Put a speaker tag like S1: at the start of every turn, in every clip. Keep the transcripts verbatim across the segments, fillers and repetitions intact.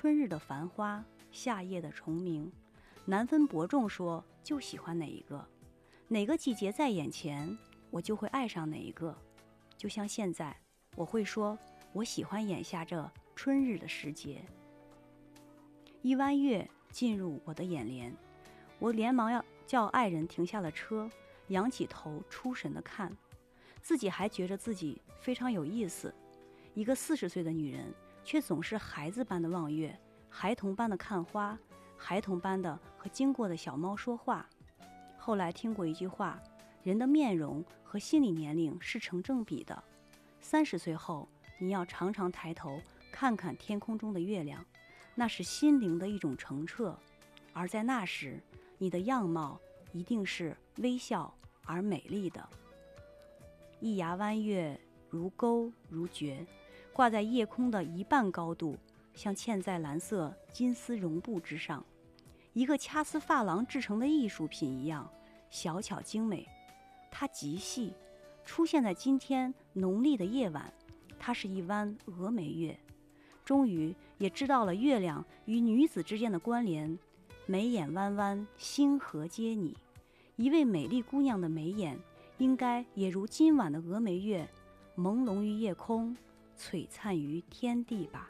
S1: 春日的繁花，夏夜的虫鸣，难分伯仲说就喜欢哪一个，哪个季节在眼前，我就会爱上哪一个。就像现在，我会说我喜欢眼下这春日的时节。一弯月进入我的眼帘，我连忙要叫爱人停下了车，仰起头出神地看，自己还觉着自己非常有意思。一个四十岁的女人，却总是孩子般的望月，孩童般的看花，孩童般的和经过的小猫说话。后来听过一句话，人的面容和心理年龄是成正比的。三十岁后，你要常常抬头看看天空中的月亮，那是心灵的一种澄澈。而在那时，你的样貌一定是微笑而美丽的。一牙弯月，如钩如蕨，挂在夜空的一半高度，像嵌在蓝色金丝绒布之上，一个掐丝珐琅制成的艺术品一样，小巧精美。它极细，出现在今天农历的夜晚，它是一弯峨眉月。终于也知道了月亮与女子之间的关联，眉眼弯弯，星河皆你。一位美丽姑娘的眉眼，应该也如今晚的峨眉月，朦胧于夜空，璀璨于天地吧。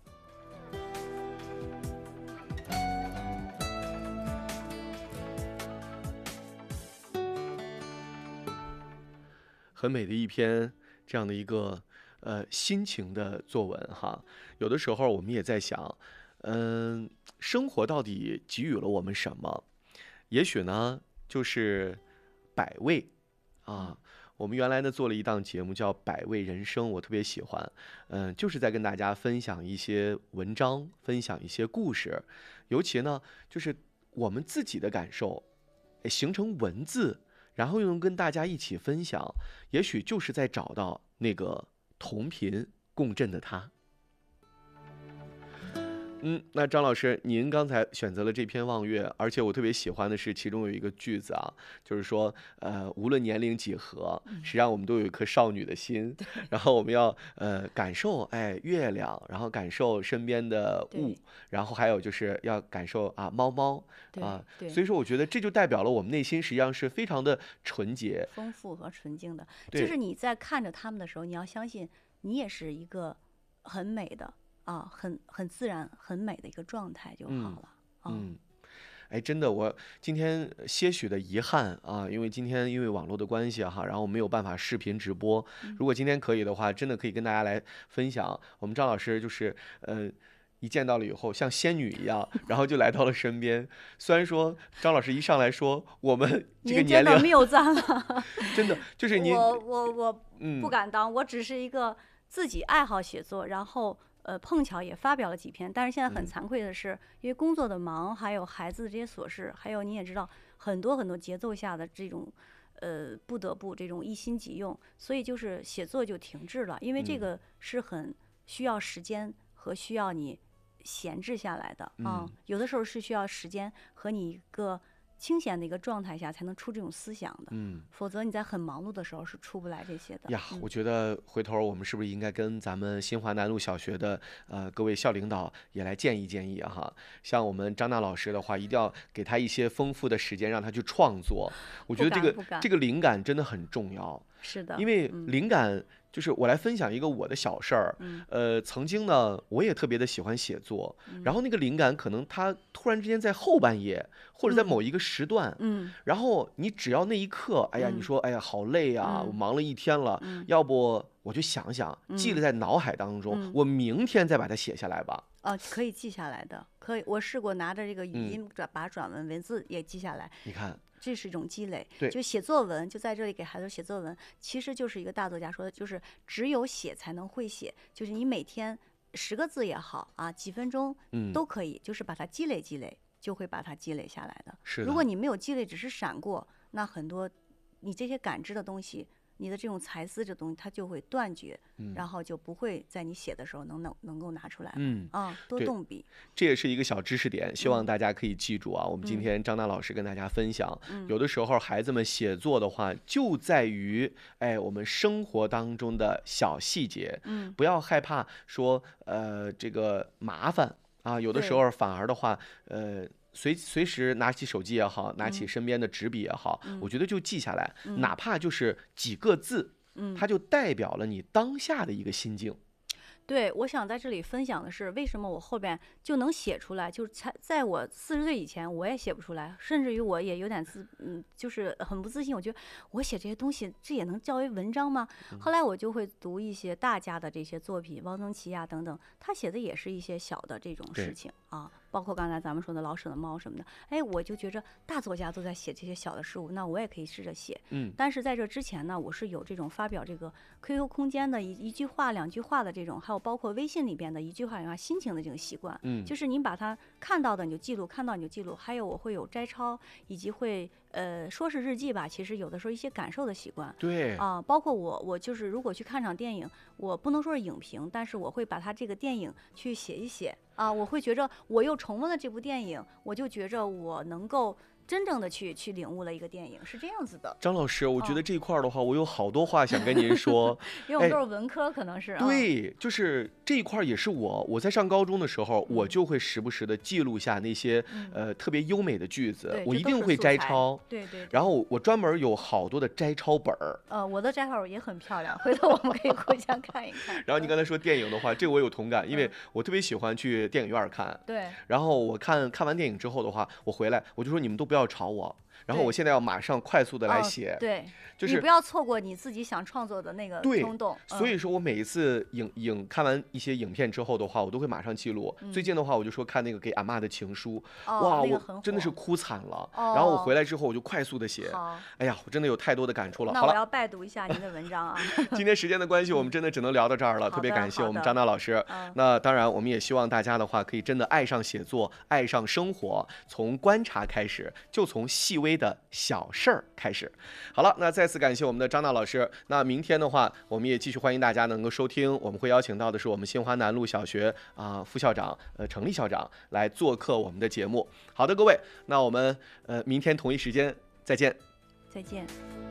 S2: 很美的一篇这样的一个呃心情的作文哈。有的时候我们也在想，嗯、呃，生活到底给予了我们什么？也许呢，就是百味啊。我们原来呢做了一档节目叫《百味人生》，我特别喜欢，嗯、呃，就是在跟大家分享一些文章，分享一些故事，尤其呢，就是我们自己的感受，形成文字。然后又能跟大家一起分享，也许就是在找到那个同频共振的他。嗯，那张老师，您刚才选择了这篇《望月》，而且我特别喜欢的是其中有一个句子啊，就是说，呃，无论年龄几何，实际上我们都有一颗少女的心。嗯、然后我们要呃感受哎月亮，然后感受身边的物，然后还有就是要感受啊猫猫啊。所以说，我觉得这就代表了我们内心实际上是非常的纯洁、
S1: 丰富和纯净的。就是你在看着他们的时候，你要相信你也是一个很美的。啊，很很自然、很美的一个状态就好了。
S2: 嗯，嗯哎，真的，我今天些许的遗憾啊，因为今天因为网络的关系哈，然后没有办法视频直播。如果今天可以的话，真的可以跟大家来分享。我们张老师就是呃，一见到了以后像仙女一样，然后就来到了身边。虽然说张老师一上来说我们这个年龄，
S1: 您真的谬赞了，
S2: 真的就是您，
S1: 我我我不敢当、嗯，我只是一个自己爱好写作，然后。呃，碰巧也发表了几篇，但是现在很惭愧的是，嗯、因为工作的忙，还有孩子的这些琐事，还有你也知道，很多很多节奏下的这种，呃，不得不这种一心几用，所以就是写作就停滞了，因为这个是很需要时间和需要你闲置下来的啊、嗯，有的时候是需要时间和你一个。清闲的一个状态下才能出这种思想的，嗯，否则你在很忙碌的时候是出不来这些的。
S2: 呀，嗯、我觉得回头我们是不是应该跟咱们新华南路小学的呃各位校领导也来建议建议哈？像我们张娜老师的话，一定要给他一些丰富的时间，让他去创作。我觉得这个这个灵感真的很重要。
S1: 是的，
S2: 因为灵感。嗯就是我来分享一个我的小事儿，嗯、呃，曾经呢，我也特别的喜欢写作，嗯、然后那个灵感可能它突然之间在后半夜，或者在某一个时段，嗯，然后你只要那一刻，哎呀，你说，哎呀，好累啊，我忙了一天了，嗯、要不我就想想，记了在脑海当中，嗯、我明天再把它写下来吧。
S1: 哦，可以记下来的，可以，我试过拿着这个语音转、嗯、把转文文字也记下来。
S2: 你看。
S1: 这是一种积累，
S2: 对，
S1: 就写作文，就在这里给孩子写作文，其实就是一个大作家说的，就是只有写才能会写，就是你每天十个字也好啊，几分钟都可以，嗯、就是把它积累积累，就会把它积累下来的。
S2: 是的，
S1: 如果你没有积累，只是闪过，那很多你这些感知的东西。你的这种才思这东西，它就会断绝、嗯，然后就不会在你写的时候能能能够拿出来。嗯啊，多动笔，
S2: 这也是一个小知识点，希望大家可以记住啊。嗯、我们今天张娜老师跟大家分享，嗯、有的时候孩子们写作的话，就在于哎我们生活当中的小细节，嗯，不要害怕说呃这个麻烦。 啊，有的时候反而的话，呃。随随时拿起手机也好，拿起身边的纸笔也好，
S1: 嗯、
S2: 我觉得就记下来，
S1: 嗯、
S2: 哪怕就是几个字，
S1: 嗯，
S2: 它就代表了你当下的一个心境。
S1: 对，我想在这里分享的是，为什么我后边就能写出来，就是才在我四十岁以前，我也写不出来，甚至于我也有点自，嗯，就是很不自信。我觉得我写这些东西，这也能叫为文章吗？
S2: 嗯、
S1: 后来我就会读一些大家的这些作品，汪曾祺呀等等，他写的也是一些小的这种事情啊，包括刚才咱们说的老舍的猫什么的。哎，我就觉着大作家都在写这些小的事物，那我也可以试着写。
S2: 嗯，
S1: 但是在这之前呢，我是有这种发表这个 Q Q 空间的一一句话、两句话的这种，还有包括微信里边的一句话、两句话心情的这个习惯。
S2: 嗯，
S1: 就是您把它看到的你就记录，看到你就记录。还有我会有摘抄，以及会呃说是日记吧，其实有的时候一些感受的习惯。
S2: 对
S1: 啊、呃，包括我我就是如果去看场电影，我不能说是影评，但是我会把它这个电影去写一写啊、呃，我会觉着我又重温了这部电影，我就觉着我能够真正的去去领悟了一个电影，是这样子的。
S2: 张老师，我觉得这一块的话，哦、我有好多话想跟您说。
S1: 因为我们都是文科，可能是。
S2: 对，就是这一块也是我，我在上高中的时候，
S1: 嗯、
S2: 我就会时不时的记录下那些、
S1: 嗯、
S2: 呃特别优美的句子，
S1: 对
S2: 我一定会摘抄。
S1: 对 对, 对。
S2: 然后我专门有好多的摘抄本儿。
S1: 呃，我的摘抄也很漂亮，回头我们可以互相看一看。
S2: 然后你刚才说电影的话，这个我有同感，因为我特别喜欢去电影院看。
S1: 对。
S2: 然后我看看完电影之后的话，我回来我就说你们都不要吵我。然后我现在要马上快速的来写，
S1: 哦、对，
S2: 就是
S1: 你不要错过你自己想创作的那个冲动。
S2: 对，所以说我每一次影影看完一些影片之后的话，我都会马上记录。
S1: 嗯、
S2: 最近的话，我就说看那个给阿嬷的情书，
S1: 哦、
S2: 哇，
S1: 那个、
S2: 我真的是哭惨了。
S1: 哦、
S2: 然后我回来之后，我就快速的写。哎呀，我真的有太多的感触了。
S1: 那我要拜读一下您的文章啊。
S2: 今天时间的关系，我们真的只能聊到这儿了。特别感谢我们张娜老师。
S1: 嗯、
S2: 那当然，我们也希望大家的话，可以真的爱上写作，爱上生活，从观察开始，就从细微的小事儿开始。好了，那再次感谢我们的张娜老师。那明天的话，我们也继续欢迎大家能够收听，我们会邀请到的是我们新华南路小学啊、呃、副校长呃程立校长来做客我们的节目。好的，各位，那我们呃明天同一时间再见。
S1: 再见。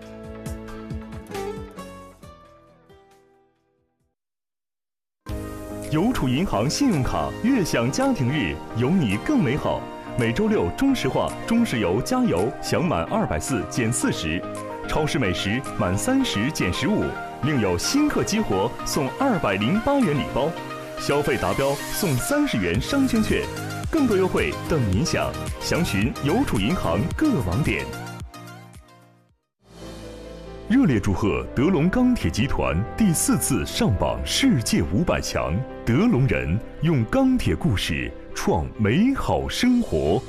S3: 邮储银行信用卡悦享家庭日，有你更美好。每周六中石化、中石油加油享满二百四减四十，超市美食满三十减十五，另有新客激活送二百零八元礼包，消费达标送三十元商圈券，更多优惠等您享。详询邮储银行各网点。热烈祝贺德龙钢铁集团第四次上榜世界五百强，德龙人用钢铁故事创美好生活。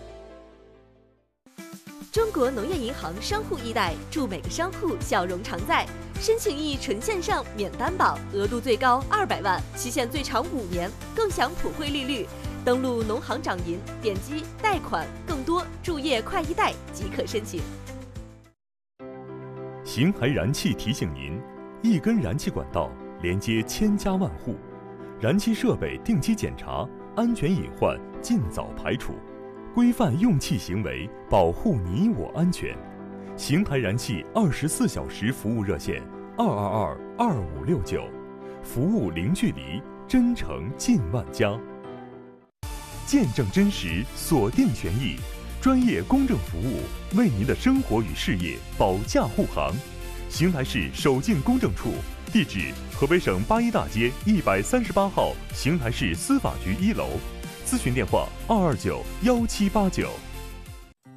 S4: 中国农业银行商户易贷，祝每个商户笑容常在。申请易纯线上免担保，额度最高二百万，期限最长五年，更享普惠利率。登录农行掌银，点击贷款，更多注页快易贷即可申请。
S3: 邢台燃气提醒您：一根燃气管道连接千家万户，燃气设备定期检查，安全隐患尽早排除，规范用气行为，保护你我安全。邢台燃气二十四小时服务热线：二二二二五六九，服务零距离，真诚近万家。见证真实，锁定权益。专业公证服务，为您的生活与事业保驾护航。邢台市首进公证处，地址：河北省八一大街一百三十八号邢台市司法局一楼。咨询电话：二二九幺七八九。